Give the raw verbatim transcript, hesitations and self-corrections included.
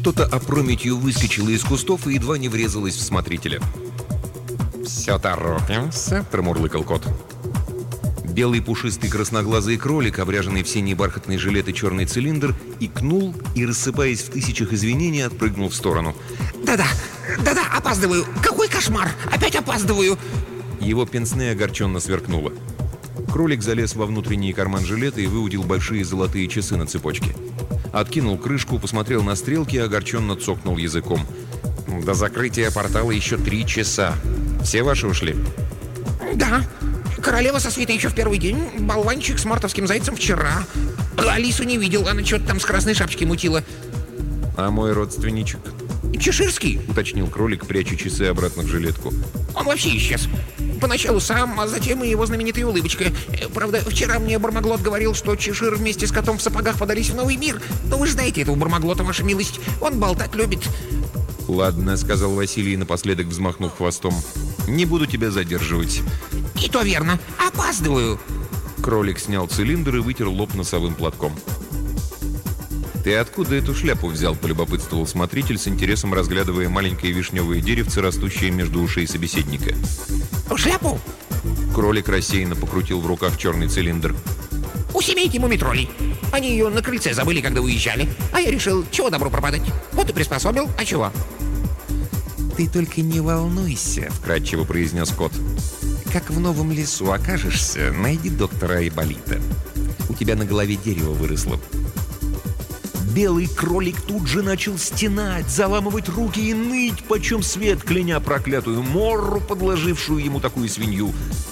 Что-то опрометью выскочило из кустов и едва не врезалось в смотрителя. «Все торопимся», — промурлыкал кот. Белый пушистый красноглазый кролик, обряженный в синий бархатный жилет и черный цилиндр, икнул и, рассыпаясь в тысячах извинений, отпрыгнул в сторону. «Да-да, да-да, опаздываю! Какой кошмар! Опять опаздываю!» Его пенсне огорченно сверкнуло. Кролик залез во внутренний карман жилета и выудил большие золотые часы на цепочке. Откинул крышку, посмотрел на стрелки и огорченно цокнул языком. «До закрытия портала еще три часа. Все ваши ушли?» «Да. Королева со свитой еще в первый день. Болванчик с мартовским зайцем вчера. Алису не видел, она что-то там с красной шапочки мутила». «А мой родственничек?» «Чеширский», — уточнил кролик, пряча часы обратно в жилетку. «Он вообще исчез. Поначалу сам, а затем и его знаменитая улыбочка. Правда, вчера мне Бармаглот говорил, что Чешир вместе с котом в сапогах подались в новый мир. Но вы же знаете этого Бармаглота, ваша милость. Он болтать любит». «Ладно», — сказал Василий, напоследок взмахнув хвостом. «Не буду тебя задерживать». «И то верно. Опаздываю». Кролик снял цилиндр и вытер лоб носовым платком. «Ты откуда эту шляпу взял?» — полюбопытствовал смотритель, с интересом разглядывая маленькое вишневое деревце, растущее между ушей собеседника. «Шляпу?» Кролик рассеянно покрутил в руках черный цилиндр. «У семейки мумитролей. Они ее на крыльце забыли, когда уезжали. А я решил, чего добру пропадать. Вот и приспособил. А чего?» «Ты только не волнуйся», — вкратчиво произнес кот. «Как в новом лесу окажешься, найди доктора Айболита. У тебя на голове дерево выросло». Белый кролик тут же начал стенать, заламывать руки и ныть, почем свет, кляня проклятую Морру, подложившую ему такую свинью.